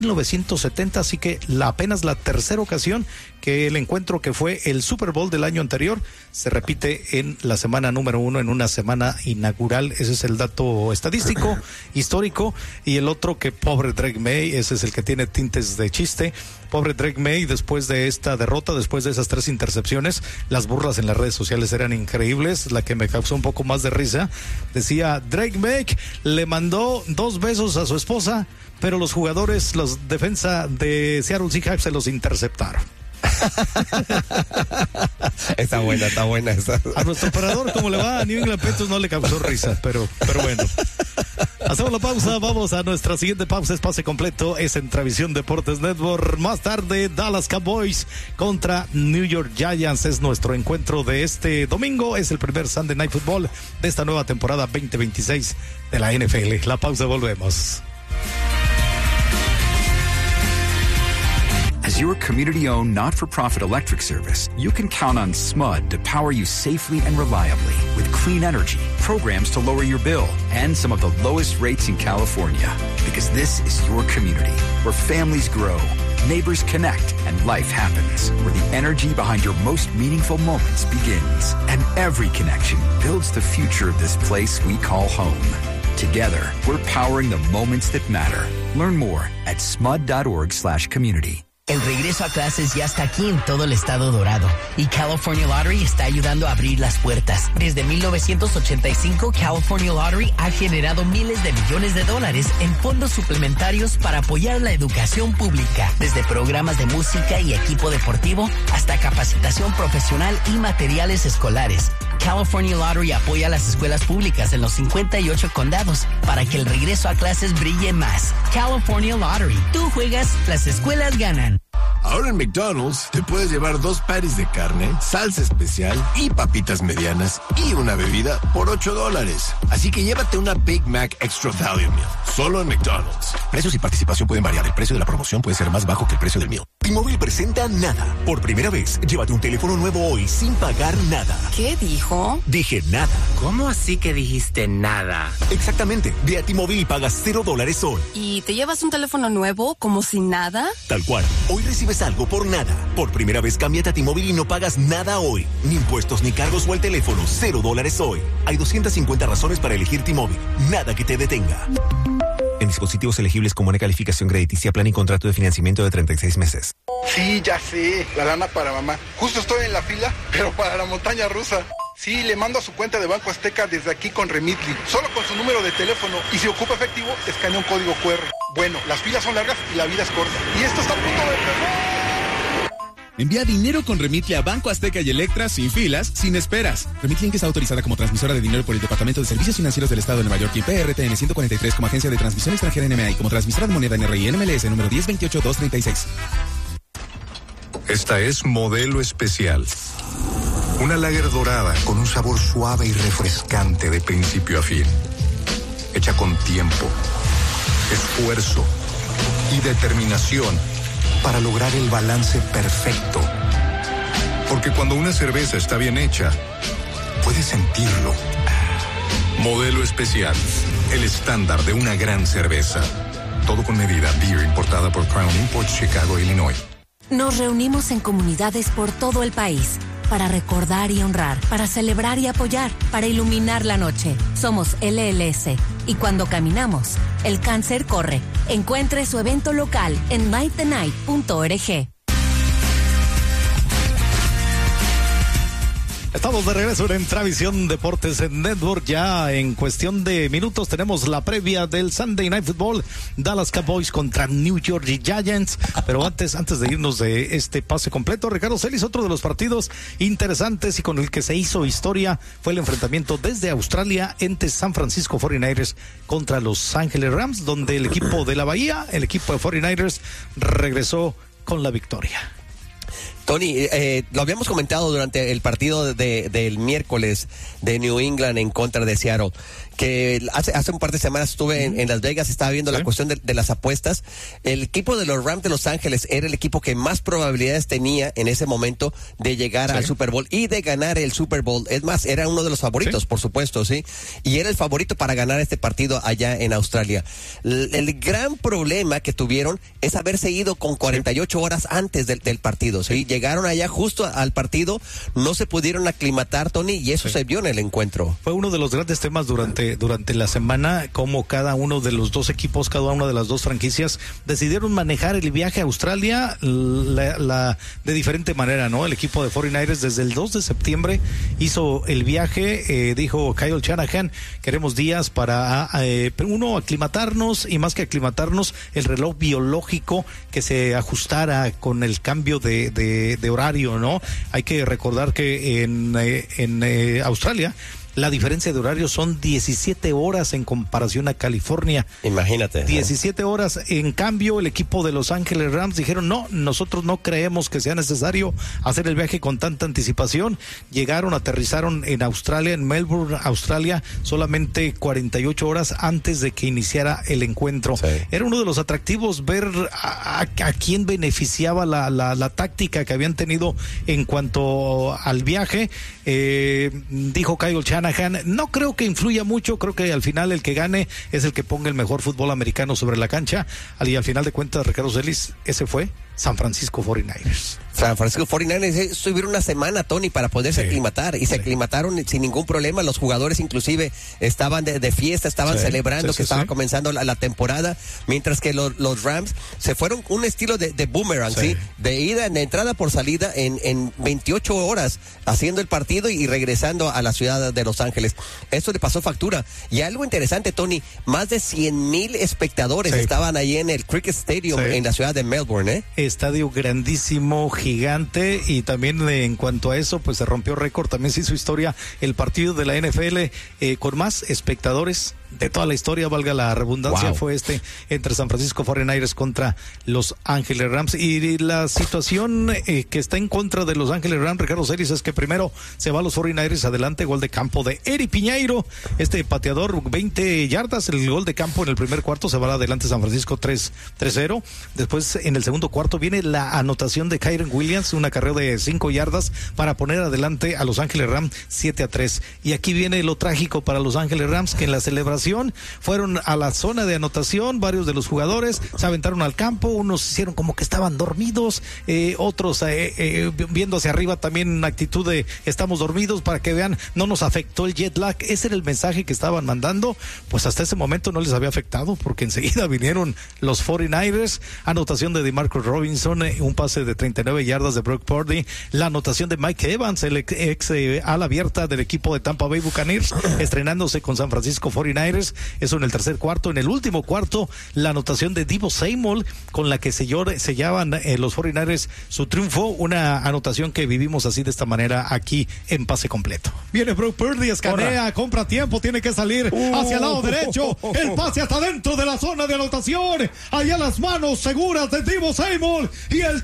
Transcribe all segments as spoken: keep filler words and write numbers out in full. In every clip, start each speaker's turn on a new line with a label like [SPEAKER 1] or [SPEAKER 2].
[SPEAKER 1] mil novecientos setenta, así que la, apenas la tercera ocasión que el encuentro que fue el Super Bowl del año anterior se repite en la semana número uno, en una semana inaugural. Ese es el dato estadístico, histórico. Y el otro, que pobre Drake May, ese es el que tiene tintes de chiste. Pobre Drake May, después de esta derrota, después de esas tres intercepciones, las burlas en las redes sociales eran increíbles. La que me causó un poco más de risa decía: Drake May le mandó dos besos a su esposa, pero los jugadores, los defensa de Seattle Seahawks se los interceptaron.
[SPEAKER 2] Está buena, está buena esa.
[SPEAKER 1] A nuestro operador, como le va a New England Patriots, no le causó risa, pero, pero bueno. Hacemos la pausa, vamos a nuestra siguiente pausa, espacio completo, es en Travisión Deportes Network. Más tarde, Dallas Cowboys contra New York Giants es nuestro encuentro de este domingo, es el primer Sunday Night Football de esta nueva temporada veinte veintiséis de la N F L. La pausa, volvemos.
[SPEAKER 3] As your community-owned, not-for-profit electric service, you can count on S M U D to power you safely and reliably with clean energy, programs to lower your bill, and some of the lowest rates in California. Because this is your community, where families grow, neighbors connect, and life happens. Where the energy behind your most meaningful moments begins. And every connection builds the future of this place we call home. Together, we're powering the moments that matter. Learn more at smud.org slash community.
[SPEAKER 4] El regreso a clases ya está aquí en todo el estado dorado y California Lottery está ayudando a abrir las puertas. Desde mil novecientos ochenta y cinco, California Lottery ha generado miles de millones de dólares en fondos suplementarios para apoyar la educación pública, desde programas de música y equipo deportivo hasta capacitación profesional y materiales escolares. California Lottery apoya a las escuelas públicas en los cincuenta y ocho condados para que el regreso a clases brille más. California Lottery. Tú juegas, las escuelas ganan.
[SPEAKER 5] Ahora en McDonald's te puedes llevar dos patties de carne, salsa especial y papitas medianas y una bebida por ocho dólares. Así que llévate una Big Mac Extra Value Meal, solo en McDonald's. Precios y participación pueden variar. El precio de la promoción puede ser más bajo que el precio del meal.
[SPEAKER 6] T-Mobile presenta Nada. Por primera vez, llévate un teléfono nuevo hoy sin pagar nada.
[SPEAKER 7] ¿Qué dijo?
[SPEAKER 6] Dije nada.
[SPEAKER 8] ¿Cómo así que dijiste nada?
[SPEAKER 6] Exactamente. Ve a T-Mobile y pagas cero dólares hoy.
[SPEAKER 7] ¿Y te llevas un teléfono nuevo como sin nada?
[SPEAKER 6] Tal cual. Hoy recibes algo por nada. Por primera vez, cámbiate a T-Mobile y no pagas nada hoy. Ni impuestos ni cargos o el teléfono. Cero dólares hoy. Hay doscientas cincuenta razones para elegir T-Mobile. Nada que te detenga. En dispositivos elegibles con buena calificación crediticia, plan y contrato de financiamiento de treinta y seis meses.
[SPEAKER 9] Sí, ya sé. La lana para mamá. Justo estoy en la fila, pero para la montaña rusa. Sí, le mando a su cuenta de Banco Azteca desde aquí con Remitly. Solo con su número de teléfono. Y si ocupa efectivo, escanea un código cu erre. Bueno, las filas son largas y la vida es corta. Y esto está a punto de empezar.
[SPEAKER 10] Envía dinero con Remitly a Banco Azteca y Electra sin filas, sin esperas. Remitly Inc está autorizada como transmisora de dinero por el Departamento de Servicios Financieros del Estado de Nueva York y P R T N ciento cuarenta y tres como agencia de transmisión extranjera N M A y como transmisora de moneda N R I N M L S número diez veintiocho dos treinta y seis.
[SPEAKER 11] Esta es Modelo Especial. Una lager dorada con un sabor suave y refrescante de principio a fin. Hecha con tiempo, esfuerzo y determinación para lograr el balance perfecto. Porque cuando una cerveza está bien hecha, puedes sentirlo. Modelo Especial, el estándar de una gran cerveza. Todo con medida. Beer importada por Crown Imports, Chicago, Illinois.
[SPEAKER 12] Nos reunimos en comunidades por todo el país para recordar y honrar, para celebrar y apoyar, para iluminar la noche. Somos L L S y cuando caminamos, el cáncer corre. Encuentre su evento local en might the night punto org.
[SPEAKER 1] Estamos de regreso en Travisión Deportes en Network. Ya en cuestión de minutos tenemos la previa del Sunday Night Football, Dallas Cowboys contra New York Giants. Pero antes, antes de irnos de este pase completo, Ricardo Celis, otro de los partidos interesantes y con el que se hizo historia fue el enfrentamiento desde Australia entre San Francisco cuarenta y nueve ers contra Los Ángeles Rams, donde el equipo de la Bahía, el equipo de cuarenta y nueve ers, regresó con la victoria.
[SPEAKER 2] Tony, eh, lo habíamos comentado durante el partido de, del miércoles de New England en contra de Seattle. que hace, hace un par de semanas estuve en, en Las Vegas, estaba viendo sí. la cuestión de, de las apuestas. El equipo de los Rams de Los Ángeles era el equipo que más probabilidades tenía en ese momento de llegar sí. al Super Bowl y de ganar el Super Bowl. Es más, era uno de los favoritos, sí. por supuesto, sí. Y era el favorito para ganar este partido allá en Australia. El, el gran problema que tuvieron es haberse ido con cuarenta y ocho sí. horas antes del, del partido, ¿sí? sí. Llegaron allá justo al partido, no se pudieron aclimatar, Tony, y eso sí. se vio en el encuentro.
[SPEAKER 1] Fue uno de los grandes temas durante, durante la semana, como cada uno de los dos equipos, cada una de las dos franquicias decidieron manejar el viaje a Australia la, la, de diferente manera, ¿no? El equipo de cuarenta y nueve ers desde el dos de septiembre hizo el viaje, eh, dijo Kyle Shanahan, queremos días para, eh, uno, aclimatarnos, y más que aclimatarnos, el reloj biológico que se ajustara con el cambio de, de, de horario, ¿no? Hay que recordar que en, eh, en eh, Australia la diferencia de horario son diecisiete horas en comparación a California.
[SPEAKER 2] Imagínate.
[SPEAKER 1] diecisiete horas. En cambio, el equipo de Los Ángeles Rams dijeron, no, nosotros no creemos que sea necesario hacer el viaje con tanta anticipación. Llegaron, aterrizaron en Australia, en Melbourne, Australia, solamente cuarenta y ocho horas antes de que iniciara el encuentro. Sí. Era uno de los atractivos ver a, a, a quién beneficiaba la, la, la táctica que habían tenido en cuanto al viaje. Eh, dijo Kyle Shanahan, no creo que influya mucho, creo que al final el que gane es el que ponga el mejor fútbol americano sobre la cancha. Y al final de cuentas, Ricardo Celis, ese fue San Francisco cuarenta y nueve ers.
[SPEAKER 2] San Francisco cuarenta y nueve ers estuvieron una semana, Tony, para poderse sí, aclimatar, y sí. se aclimataron sin ningún problema. Los jugadores inclusive estaban de, de fiesta, estaban sí, celebrando sí, sí, que sí. estaba comenzando la, la temporada, mientras que lo, los Rams se fueron un estilo de, de boomerang, sí. ¿sí? De ida, de entrada por salida en, en veintiocho horas, haciendo el partido y regresando a la ciudad de Los Ángeles. Esto le pasó factura. Y algo interesante, Tony, más de cien mil espectadores sí. estaban ahí en el Cricket Stadium sí. en la ciudad de Melbourne, ¿eh?
[SPEAKER 1] Estadio grandísimo, gigante, y también eh, en cuanto a eso, pues se rompió récord, también se hizo historia el partido de la N F L eh, con más espectadores de toda la historia, valga la redundancia, wow. fue este entre San Francisco cuarenta y nueve ers contra Los Ángeles Rams. Y la situación eh, que está en contra de Los Ángeles Rams, Ricardo Celis, es que primero se va a los cuarenta y nueve ers adelante, gol de campo de Eri Piñeiro, este pateador, veinte yardas, el gol de campo en el primer cuarto, se va adelante San Francisco tres cero. Después en el segundo cuarto viene la anotación de Kyren Williams, un acarreo de cinco yardas para poner adelante a Los Ángeles Rams siete a tres. Y aquí viene lo trágico para Los Ángeles Rams, que en la celebración fueron a la zona de anotación, varios de los jugadores se aventaron al campo, unos hicieron como que estaban dormidos, eh, otros eh, eh, viendo hacia arriba también una actitud de estamos dormidos, para que vean, no nos afectó el jet lag. Ese era el mensaje que estaban mandando. Pues hasta ese momento no les había afectado, porque enseguida vinieron los cuarenta y nueve ers, anotación de DeMarcus Robinson, eh, un pase de treinta y nueve yardas de Brock Purdy, la anotación de Mike Evans, el ex, ex eh, ala abierta del equipo de Tampa Bay Buccaneers, estrenándose con San Francisco cuarenta y nueve ers. Eso en el tercer cuarto. En el último cuarto, la anotación de Deebo Samuel, con la que selló, sellaban eh, los cuarenta y nueve ers su triunfo, una anotación que vivimos así de esta manera aquí en Pase Completo. Viene Brock Purdy, escanea, Hola. compra tiempo, tiene que salir uh, hacia el lado derecho, el pase hasta dentro de la zona de anotación, allá las manos seguras de Deebo Samuel, y el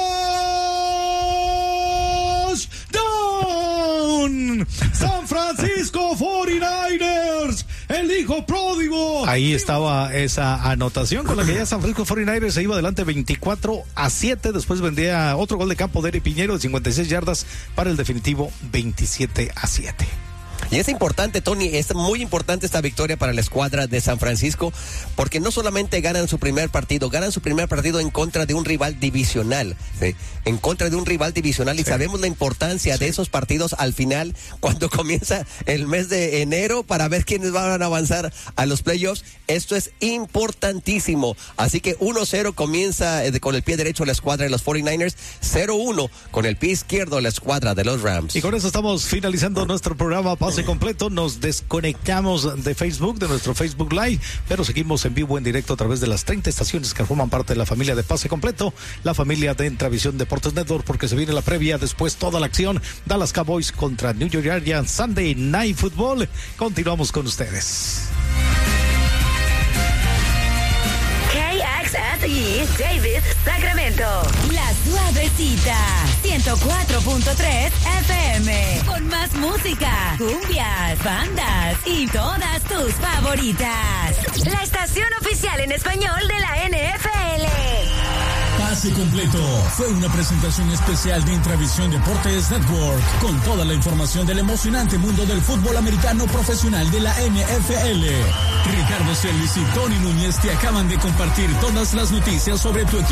[SPEAKER 1] touchdown, San Francisco cuarenta y nueve ers, el hijo pródigo. Ahí estaba esa anotación con la que ya San Francisco cuarenta y nueve ers se iba adelante veinticuatro a siete. Después vendría otro gol de campo de Eri Piñeiro de cincuenta y seis yardas para el definitivo veintisiete a siete.
[SPEAKER 2] Y es importante, Tony, es muy importante esta victoria para la escuadra de San Francisco, porque no solamente ganan su primer partido, ganan su primer partido en contra de un rival divisional, ¿sí? En contra de un rival divisional, y sí. sabemos la importancia sí. de esos partidos al final, cuando comienza el mes de enero, para ver quiénes van a avanzar a los playoffs. Esto es importantísimo. Así que uno cero comienza con el pie derecho la escuadra de los cuarenta y nueve ers, cero uno con el pie izquierdo la escuadra de los Rams.
[SPEAKER 1] Y con eso estamos finalizando nuestro programa Pase Completo. Nos desconectamos de Facebook, de nuestro Facebook Live, pero seguimos en vivo, en directo, a través de las treinta estaciones que forman parte de la familia de Pase Completo, la familia de Entravisión Deportes Network, porque se viene la previa, después toda la acción, Dallas Cowboys contra New York Giants, Sunday Night Football. Continuamos con ustedes.
[SPEAKER 13] K X S y Davis, Sacramento.
[SPEAKER 12] La Suavecita, ciento cuatro punto tres F M. Con más música, cumbias, bandas y todas tus favoritas.
[SPEAKER 13] La estación oficial en español de la N F L.
[SPEAKER 14] Pase completo fue una presentación especial de Intravisión Deportes Network con toda la información del emocionante mundo del fútbol americano profesional de la N F L. Ricardo Celis y Tony Núñez te acaban de compartir todas las noticias sobre tu equipo.